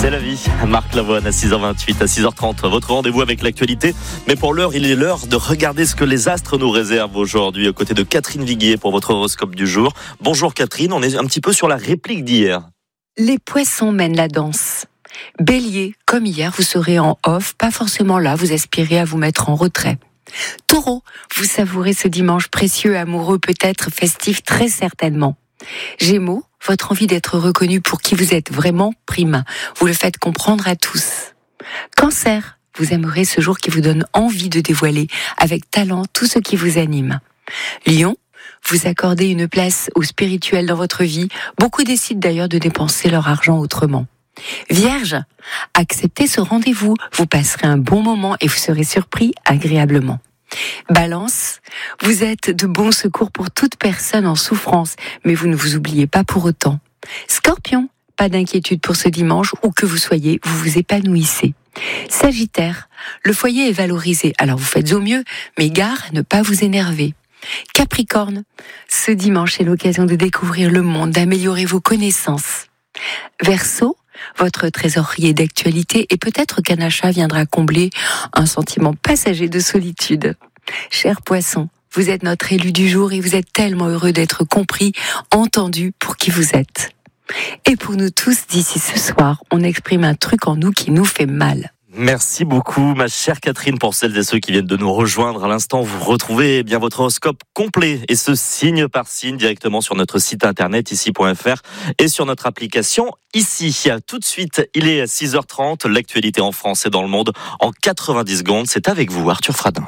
C'est la vie. Marc Lavoine à 6h28, à 6h30. Votre rendez-vous avec l'actualité. Mais pour l'heure, il est l'heure de regarder ce que les astres nous réservent aujourd'hui, aux côtés de Catherine Viguier pour votre horoscope du jour. Bonjour Catherine, on est un petit peu sur la réplique d'hier. Les poissons mènent la danse. Bélier, comme hier, vous serez en off, pas forcément là, vous aspirez à vous mettre en retrait. Taureau, vous savourez ce dimanche précieux, amoureux, peut-être festif, très certainement. Gémeaux, votre envie d'être reconnu pour qui vous êtes vraiment prime. Vous le faites comprendre à tous. Cancer, vous aimerez ce jour qui vous donne envie de dévoiler avec talent tout ce qui vous anime. Lion, vous accordez une place au spirituel dans votre vie. Beaucoup décident d'ailleurs de dépenser leur argent autrement. Vierge, acceptez ce rendez-vous. Vous passerez un bon moment et vous serez surpris agréablement. Balance, vous êtes de bons secours pour toute personne en souffrance, mais vous ne vous oubliez pas pour autant. Scorpion, pas d'inquiétude pour ce dimanche, où que vous soyez, vous vous épanouissez. Sagittaire, le foyer est valorisé, alors vous faites au mieux, mais gare à ne pas vous énerver. Capricorne, ce dimanche est l'occasion de découvrir le monde, d'améliorer vos connaissances. Verseau, votre trésorier d'actualité et peut-être qu'un achat viendra combler un sentiment passager de solitude. Cher Poisson, vous êtes notre élu du jour et vous êtes tellement heureux d'être compris, entendu pour qui vous êtes. Et pour nous tous, d'ici ce soir, on exprime un truc en nous qui nous fait mal. Merci beaucoup, ma chère Catherine. Pour celles et ceux qui viennent de nous rejoindre à l'instant, vous retrouvez bien votre horoscope complet et ce signe par signe directement sur notre site internet ici.fr et sur notre application ici. Tout de suite, il est 6h30, l'actualité en France et dans le monde en 90 secondes. C'est avec vous, Arthur Fradin.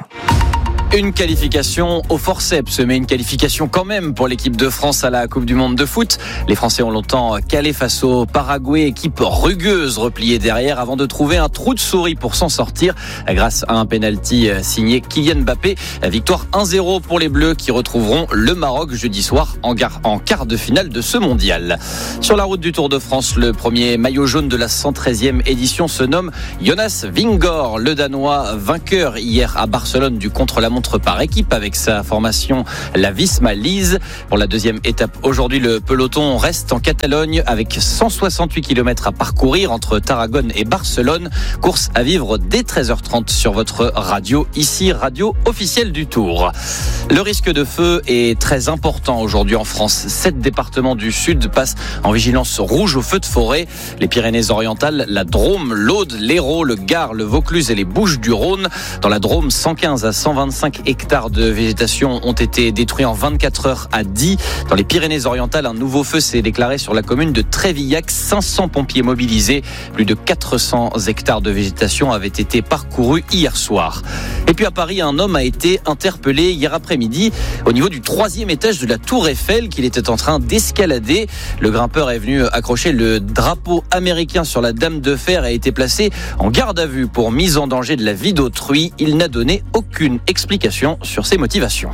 Une qualification au forceps, mais une qualification quand même pour l'équipe de France à la Coupe du Monde de foot. Les Français ont longtemps calé face au Paraguay, équipe rugueuse repliée derrière avant de trouver un trou de souris pour s'en sortir grâce à un penalty signé Kylian Mbappé. Victoire 1-0 pour les Bleus qui retrouveront le Maroc jeudi soir en quart de finale de ce mondial. Sur la route du Tour de France, le premier maillot jaune de la 113e édition se nomme Jonas Vingegaard, le Danois vainqueur hier à Barcelone du contre-la-montre par équipe avec sa formation la Visma Lease. Pour la deuxième étape aujourd'hui, le peloton reste en Catalogne avec 168 km à parcourir entre Tarragone et Barcelone. Course à vivre dès 13h30 sur votre radio, ici radio officielle du Tour. Le risque de feu est très important aujourd'hui en France. 7 départements du sud passent en vigilance rouge au feu de forêt. Les Pyrénées-Orientales, la Drôme, l'Aude, l'Hérault, le Gard, le Vaucluse et les Bouches-du-Rhône. Dans la Drôme, 115 à 125 hectares de végétation ont été détruits en 24 heures à Die. Dans les Pyrénées-Orientales, un nouveau feu s'est déclaré sur la commune de Trévillac. 500 pompiers mobilisés. Plus de 400 hectares de végétation avaient été parcourus hier soir. Et puis à Paris, un homme a été interpellé hier après-midi au niveau du 3e étage de la Tour Eiffel qu'il était en train d'escalader. Le grimpeur est venu accrocher le drapeau américain sur la Dame de Fer et a été placé en garde à vue pour mise en danger de la vie d'autrui. Il n'a donné aucune explication sur ses motivations.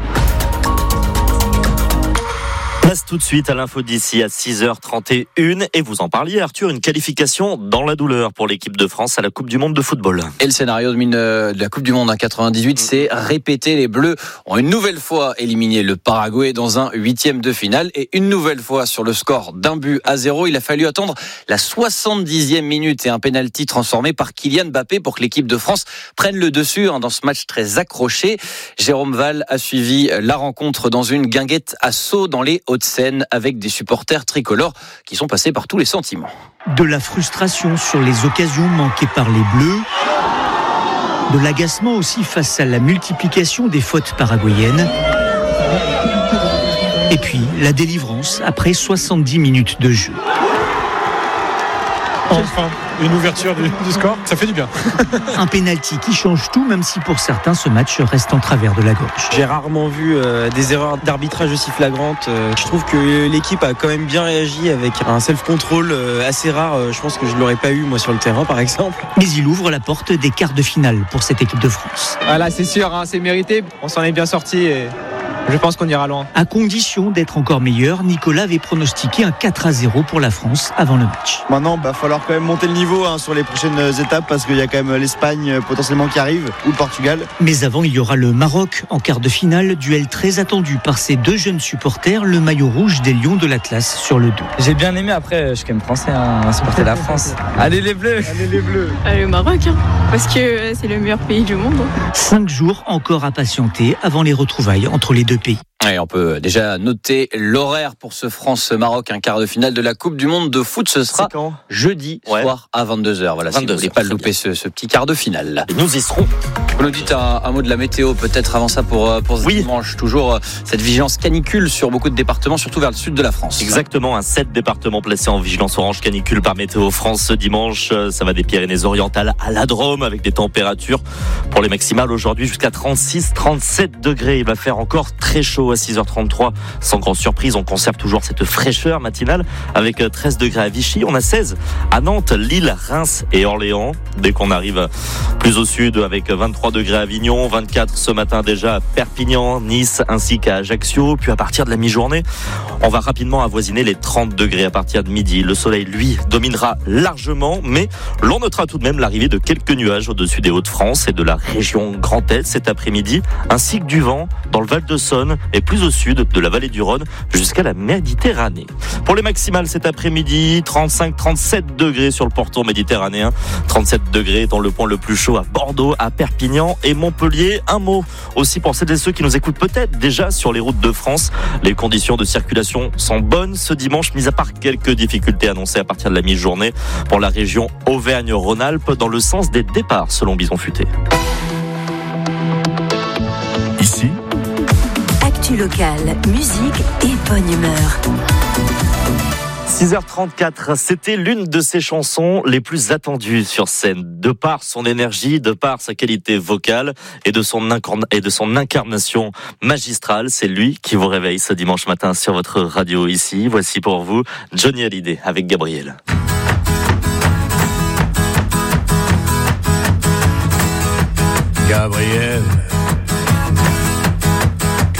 Place tout de suite à l'info d'ici à 6h31 et vous en parliez Arthur, une qualification dans la douleur pour l'équipe de France à la Coupe du Monde de football. Et le scénario de la Coupe du Monde en 98 s'est répété. Les Bleus ont une nouvelle fois éliminé le Paraguay dans un 8e de finale et une nouvelle fois sur le score d'1-0. Il a fallu attendre la 70e minute et un penalty transformé par Kylian Mbappé pour que l'équipe de France prenne le dessus dans ce match très accroché. Jérôme Val a suivi la rencontre dans une guinguette à Sceaux dans les Hauts-de-Seine avec des supporters tricolores qui sont passés par tous les sentiments. De la frustration sur les occasions manquées par les Bleus, de l'agacement aussi face à la multiplication des fautes paraguayennes, et puis la délivrance après 70 minutes de jeu. Enfin, une ouverture du score, ça fait du bien. Un penalty qui change tout, même si pour certains ce match reste en travers de la gorge. J'ai rarement vu des erreurs d'arbitrage aussi flagrantes. Je trouve que l'équipe a quand même bien réagi avec un self-control assez rare. Je pense que je ne l'aurais pas eu moi sur le terrain par exemple. Mais il ouvre la porte des quarts de finale pour cette équipe de France. Voilà, c'est sûr, c'est mérité. On s'en est bien sorti et Je pense qu'on ira loin. À condition d'être encore meilleur, Nicolas avait pronostiqué un 4-0 pour la France avant le match. Maintenant, va falloir quand même monter le niveau sur les prochaines étapes parce qu'il y a quand même l'Espagne potentiellement qui arrive ou le Portugal. Mais avant, il y aura le Maroc en quart de finale, duel très attendu par ces deux jeunes supporters, le maillot rouge des Lions de l'Atlas sur le dos. J'ai bien aimé, après je suis quand même français, supporter la France. Allez les Bleus. Allez les Bleus. Le Maroc, parce que c'est le meilleur pays du monde. 5 jours encore à patienter avant les retrouvailles entre les deux pays. Et on peut déjà noter l'horaire pour ce France-Maroc, un quart de finale de la Coupe du Monde de foot. Ce sera jeudi soir à 22h. Voilà, si vous ne voulez pas louper ce petit quart de finale. Et nous y serons. Vous nous dites un mot de la météo, peut-être avant ça pour ce dimanche. Toujours cette vigilance canicule sur beaucoup de départements, surtout vers le sud de la France. Exactement, 7 départements placés en vigilance orange canicule par Météo France ce dimanche. Ça va des Pyrénées-Orientales à la Drôme avec des températures pour les maximales aujourd'hui jusqu'à 36-37 degrés. Il va faire encore très chaud à 6h33. Sans grande surprise, on conserve toujours cette fraîcheur matinale avec 13 degrés à Vichy. On a 16 à Nantes, Lille, Reims et Orléans. Dès qu'on arrive plus au sud avec 23 degrés à Avignon, 24 ce matin déjà à Perpignan, Nice ainsi qu'à Ajaccio. Puis à partir de la mi-journée, on va rapidement avoisiner les 30 degrés à partir de midi. Le soleil, lui, dominera largement, mais l'on notera tout de même l'arrivée de quelques nuages au-dessus des Hauts-de-France et de la région Grand Est cet après-midi, ainsi que du vent dans le Val-de-Saône et plus au sud de la vallée du Rhône jusqu'à la Méditerranée. Pour les maximales cet après-midi, 35-37 degrés sur le pourtour méditerranéen, 37 degrés dans le point le plus chaud à Bordeaux, à Perpignan et Montpellier. Un mot aussi pour celles et ceux qui nous écoutent peut-être déjà sur les routes de France. Les conditions de circulation sont bonnes ce dimanche, mis à part quelques difficultés annoncées à partir de la mi-journée pour la région Auvergne-Rhône-Alpes dans le sens des départs selon Bison Futé. Ici, actu locale, musique et bonne humeur. 6h34, c'était l'une de ses chansons les plus attendues sur scène, de par son énergie, de par sa qualité vocale et de son incarnation magistrale. C'est lui qui vous réveille ce dimanche matin sur votre radio ici. Voici pour vous Johnny Hallyday avec Gabriel. Gabriel,